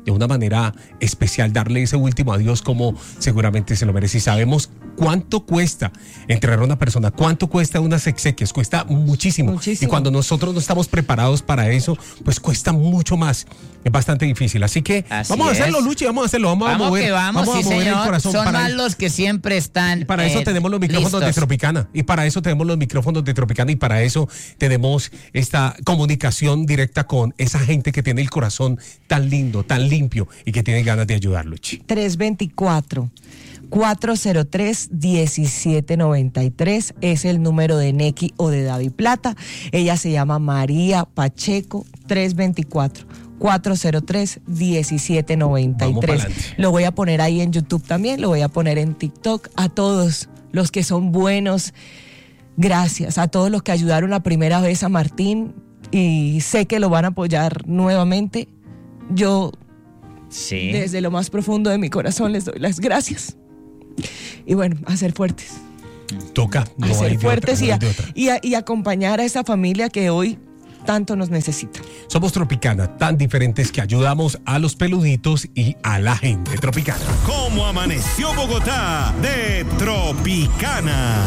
de una manera especial, darle ese último adiós como seguramente se lo merece. Y sabemos cuánto cuesta enterrar a una persona, cuánto cuesta unas exequias, cuesta muchísimo. muchísimo. Y cuando nosotros no estamos preparados para eso, pues cuesta mucho más. Es bastante difícil. Así que Así vamos es. a hacerlo, Luchi, vamos a hacerlo. Vamos, Vamos a mover, que vamos, vamos sí, a mover señor. el corazón. Son para más los que siempre están. Y para eso eh, tenemos los micrófonos listos. de Tropicana. Y para eso tenemos los micrófonos de Tropicana. Y para eso tenemos esta comunicación directa con esa gente que tiene el corazón tan lindo, tan limpio y que tiene ganas de ayudar, Luchi. tres veinticuatro, cuatro cero tres, diecisiete noventa y tres es el número de Neki o de David Plata. Ella se llama María Pacheco. Tres veinticuatro, cuatro cero tres, diecisiete noventa y tres. Lo voy a poner ahí en YouTube también, lo voy a poner en TikTok. A todos los que son buenos, gracias. A todos los que ayudaron la primera vez a Martín y sé que lo van a apoyar nuevamente. Yo, sí. desde lo más profundo de mi corazón, les doy las gracias. Y bueno, a ser fuertes. Toca. A No hay ser de fuertes otra, y, no a, hay de otra. y, a, y acompañar a esa familia que hoy tanto nos necesita. Somos Tropicana, tan diferentes que ayudamos a los peluditos y a la gente tropicana. ¿Cómo amaneció Bogotá? De Tropicana.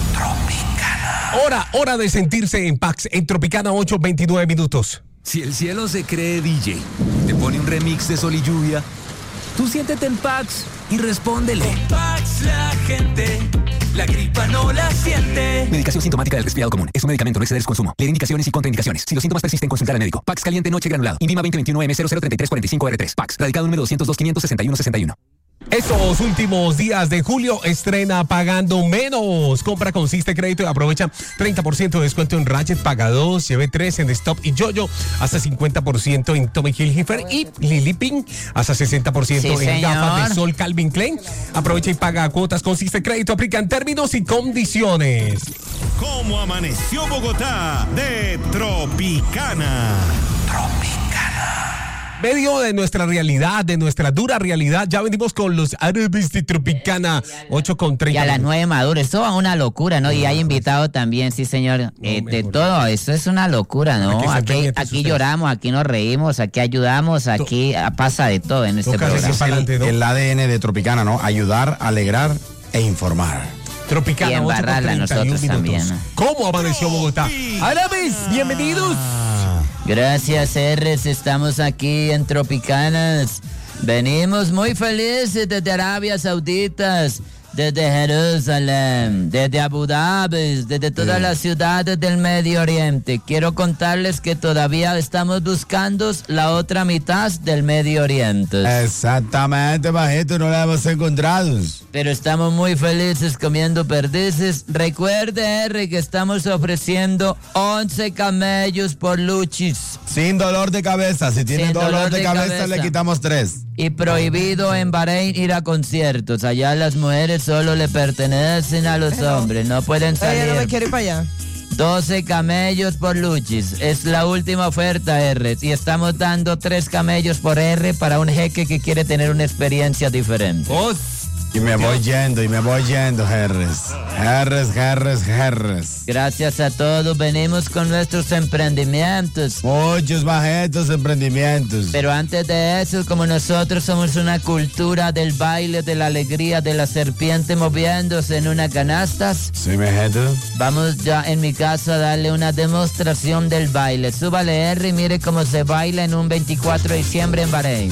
Hora, hora de sentirse en Pax en Tropicana, ocho veintinueve minutos. Si el cielo se cree D J, te pone un remix de Sol y Lluvia, tú siéntete en Pax y respóndele. Pax la gente, la gripa no la siente. Medicación sintomática del resfriado común. Es un medicamento, no exceder su consumo. Leer indicaciones y contraindicaciones. Si los síntomas persisten, consultar al médico. Pax caliente noche granulado. INVIMA veinte veintiuno M cero cero treinta y tres cuarenta y cinco R tres. Pax. Radicado número doscientos dos, quinientos sesenta y uno sesenta y uno. Estos últimos días de julio estrena Pagando Menos. Compra con Siste Crédito y aprovecha treinta por ciento de descuento en Ratchet, paga dos, lleve tres en Stop y Jojo, hasta cincuenta por ciento en Tommy Hilfiger y Lily Pink, hasta sesenta por ciento Sí, en señor. gafas de sol Calvin Klein. Aprovecha y paga cuotas con Siste Crédito. Aplican términos y condiciones. ¿Cómo amaneció Bogotá? De Tropicana. Medio de nuestra realidad, de nuestra dura realidad, ya venimos con los árabes de Tropicana, ocho con treinta. Y a las nueve Maduro, esto va una locura, ¿no? Y hay invitado también, sí señor, eh, de todo, eso es una locura, ¿no? Aquí están Aquí, pendientes aquí ustedes. lloramos, aquí nos reímos, aquí ayudamos, aquí ah, pasa de todo en este Toca programa. decir el, el A D N de Tropicana, ¿no? Ayudar, alegrar e informar. Tropicana, Y embarrarla ocho con treinta y uno nosotros también, minutos. ¿no? ¿Cómo amaneció Bogotá? Árabes, bienvenidos. Gracias, R's. Estamos aquí en Tropicanas. Venimos muy felices desde Arabia Saudita, desde Jerusalén, desde Abu Dhabi, desde todas las ciudades del Medio Oriente. Quiero contarles que todavía estamos buscando la otra mitad del Medio Oriente. Exactamente, majito, no la hemos encontrado. Pero estamos muy felices comiendo perdices. Recuerde, R, que estamos ofreciendo once camellos por luchis. Sin dolor de cabeza. Si tiene Sin dolor, dolor de, de cabeza, cabeza. le quitamos tres. Y prohibido en Bahrein ir a conciertos. Allá las mujeres solo le pertenecen a los hombres. No pueden Ella no me salir. quiere ir para allá. doce camellos por luchis. Es la última oferta, R. Y estamos dando tres camellos por R para un jeque que quiere tener una experiencia diferente. Y me voy yendo, y me voy yendo, Jerres. Jerres, Jerres, Jerres. Gracias a todos, venimos con nuestros emprendimientos. Muchos bajetos emprendimientos. Pero antes de eso, como nosotros somos una cultura del baile, de la alegría, de la serpiente moviéndose en una canasta, Sí, majito. vamos ya en mi caso a darle una demostración del baile. Súbale R y mire cómo se baila en un veinticuatro de diciembre en Bahrein.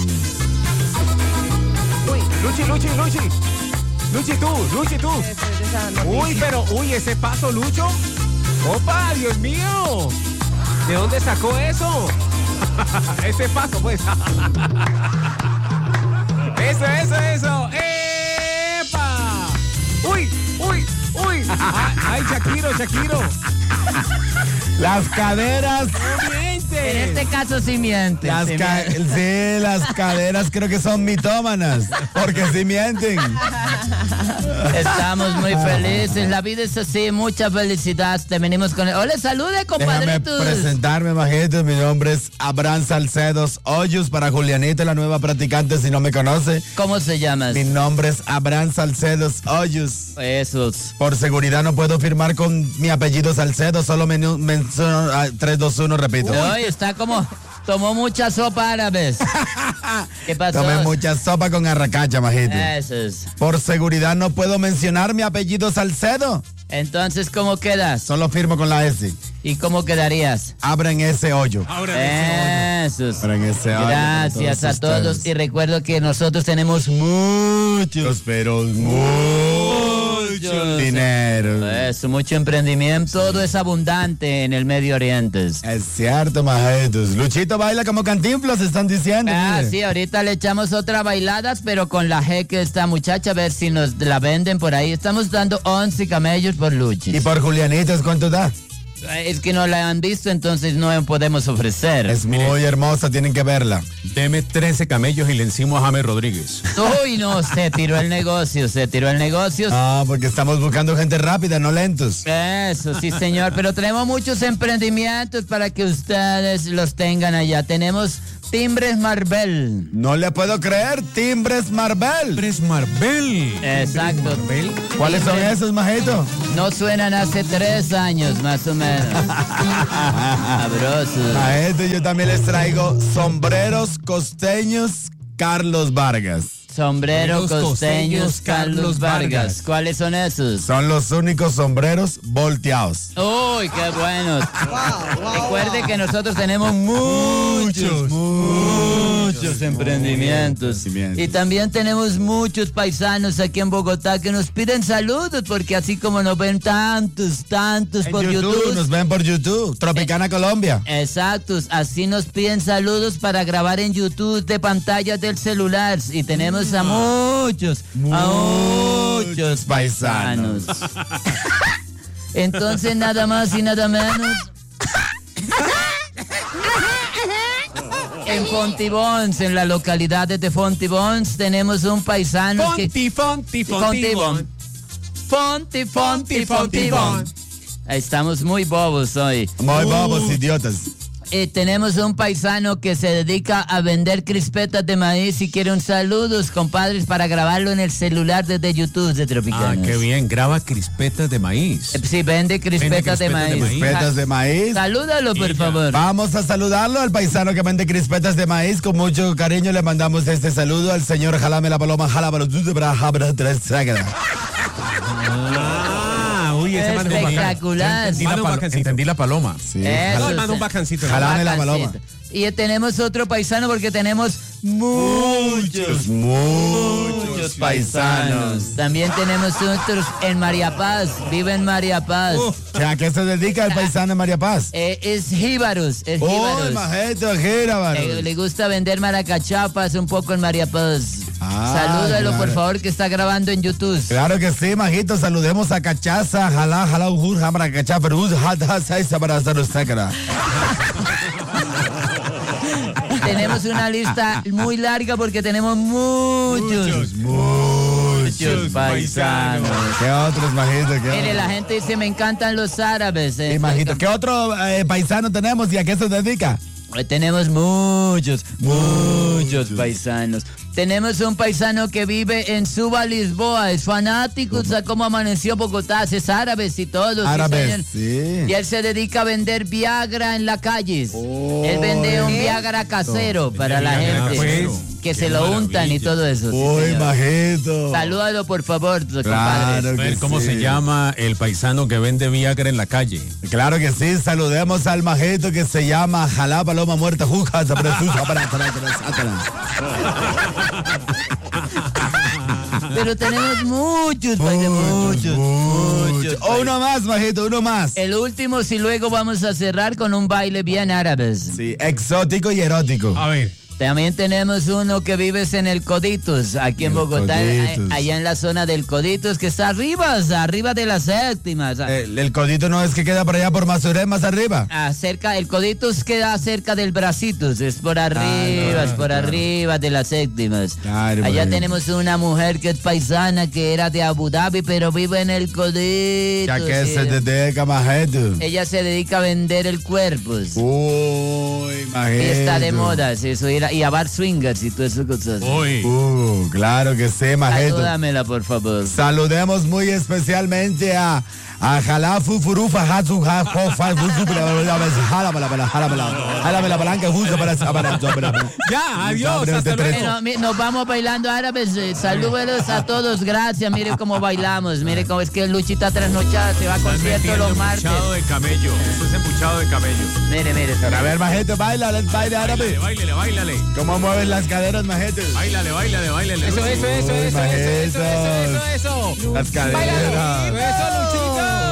Luchi, Luchi, Luchi. Luchi tú, Luchi tú. Uy, pero, uy, ese paso, Lucho. Opa, Dios mío. ¿De dónde sacó eso? Ese paso, pues. Eso, eso, eso. ¡Epa! Uy, uy, uy. Ay, Shakiro, Shakiro. Las caderas. En este caso sí mienten. Las sí ca- mienten. sí, las caderas creo que son mitómanas. Porque sí mienten. Estamos muy felices. La vida es así. Mucha felicidad. Te venimos con el... Hola, salude, Déjame compadritos. presentarme, majito. Mi nombre es Abraham Salcedos Hoyos. Para Julianita, la nueva practicante, si no me conoce. ¿Cómo se llama? Mi nombre es Abraham Salcedos Hoyos. Esos. Por seguridad no puedo firmar con mi apellido Salcedo. Solo menciono ah, tres, dos, uno, repito. Oye, está como... Tomó mucha sopa árabes. ¿Qué pasó? Tomé mucha sopa con arracacha, majito. Eso es. Por seguridad no puedo mencionar mi apellido Salcedo. Entonces, ¿cómo quedas? Solo firmo con la S. ¿Y cómo quedarías? Abran ese hoyo. Abran ese hoyo. Abran ese hoyo. Gracias todos a todos. ustedes. Y recuerdo que nosotros tenemos muchos, pero muchos dinero. Eso, mucho emprendimiento. Todo es abundante en el Medio Oriente. Es cierto, majetos. Luchito baila como Cantinflas, están diciendo. Ah, mire. sí, ahorita le echamos otra bailada, pero con la G que esta muchacha, a ver si nos la venden por ahí. Estamos dando once camellos por Luchis. ¿Y por Julianitas cuánto da? Es que no la han visto, entonces no podemos ofrecer. Es muy hermosa, tienen que verla. Deme trece camellos y le encimo a James Rodríguez. Uy, no, se tiró el negocio, se tiró el negocio. Ah, porque estamos buscando gente rápida, no lentos. Eso, sí, señor, pero tenemos muchos emprendimientos para que ustedes los tengan allá. Tenemos Timbres Marbel. No le puedo creer, Timbres Marbel. Timbres Marbel. Exacto. Marbel. ¿Cuáles son esos, majito? No suenan hace tres años, más o menos. Sabrosos. Majito, yo también les traigo sombreros costeños Carlos Vargas. Sombrero costeños Carlos Vargas. ¿Cuáles son esos? Son los únicos sombreros volteados. Uy, qué buenos. Recuerde que nosotros tenemos muchos, muchos emprendimientos. Y también tenemos muchos paisanos aquí en Bogotá que nos piden saludos, porque así como nos ven tantos, tantos En por YouTube, YouTube. nos ven por YouTube. Tropicana Colombia. Exactos, así nos piden saludos para grabar en YouTube de pantallas del celular. Y tenemos a muchos, a muchos paisanos. Entonces, nada más y nada menos. En Fontibons, en la localidad de Fontibons, tenemos un paisano Fonti, que... Fonti, Fontibón. Fonti, Fonti, Fontibón. Estamos muy bobos hoy. Muy bobos, idiotas. Eh, tenemos un paisano que se dedica a vender crispetas de maíz y quiere un saludos, compadres, para grabarlo en el celular desde YouTube de Tropicanas. Ah, qué bien. Graba crispetas de maíz. Eh, Sí, vende crispetas, Vende de maíz. Crispetas de maíz. Salúdalo, por favor. Vamos a saludarlo al paisano que vende crispetas de maíz. Con mucho cariño le mandamos este saludo al señor Jalame la Paloma, Jalabalo, Ah, uy, ese man es un bacán. Espectacular. Entendí la, pal- entendí la paloma. Sí. Eso, No, hermano, sí. un bacancito. Jalame la paloma. Y tenemos otro paisano porque tenemos muchos, muchos paisanos. También tenemos otros en María Paz, vive en María Paz. O sea, ¿a qué se dedica el paisano de María Paz? Eh, es jíbaros, es ¡Oh, jíbaros. majeto, jíbaros! Eh, le gusta vender maracachapas un poco en María Paz. Ah, Salúdalo, claro. por favor, que está grabando en YouTube. Claro que sí, majito. Saludemos a Cachaza, Jalá, Jalá, Ujur, Jamra, Cachá, Perú, Jata, Saisa, para hacer usted, cara. Tenemos una lista muy larga porque tenemos muchos, muchos paisanos. ¿Qué otros, majito? ¿Qué Mire, otros? la gente dice, me encantan los árabes. eh. Sí, majito. ¿Qué otro eh, paisano tenemos y a qué se dedica? Eh, Tenemos muchos, muchos paisanos. Tenemos un paisano que vive en Suba, Lisboa. Es fanático, o sea, cómo amaneció Bogotá. Es árabes y todo. sí, Árabes, señor. sí. Y él se dedica a vender Viagra en la calle. Él vende un Viagra casero para la Viagra gente. casero. Que Qué se lo untan y maravilla. todo eso. sí, Uy, señor. majito. Salúdalo, por favor, compadre. Claro A ver, que ¿cómo sí. se llama el paisano que vende Viagra en la calle? Claro que sí, saludemos al majito que se llama Jalá Paloma Muerta Juja, Zapresusa, para, para, para, Satanás. Pero tenemos muchos, padre, muchos, muchos. O uno más, majito, uno más. El último, si luego vamos a cerrar con un baile bien árabe. Sí, exótico y erótico. A ver. También tenemos uno que vives en el Coditos, aquí en El Bogotá, Coditos. a- allá en la zona del Coditos, que está arriba, o sea, arriba de la séptima. o sea, El, el codito no es que queda por allá por Mazuré, más arriba. Acerca, el Coditos queda cerca del Bracitos, es por arriba, es por arriba de las séptimas. Claro, Allá bueno. tenemos una mujer que es paisana, que era de Abu Dhabi, pero vive en el Coditos. Ya que sí. se te dedica, majito. Ella se dedica a vender el cuerpo. sí. Uy, Y majito. está de moda, sí, eso, ir a- y a bar swingers y todo eso. Cosas. Uy. Uh, claro que sí, majito. Ayúdamela, por favor. Saludemos muy especialmente a, Ajalá, fufurú, fajatsu, jajo, fajusu, jálamela, jálamela, la palanca, justo para Ya, adiós, hasta luego. Bueno, mi- nos vamos bailando árabes. eh, Saludos a todos, gracias. Mire cómo bailamos. Mire cómo es que Luchita trasnochada se va a concierto los martes. Embuchado de camello. Esto es embuchado de camello. Mire, mire. A ver, majete, baila, baile árabe. Báilale, báilale. ¿Cómo mueven las caderas, majete? Báilale, báilale, báilale. Eso, eso, eso, eso, eso, eso, eso, eso, eso. Las caderas. Eso, Luchita.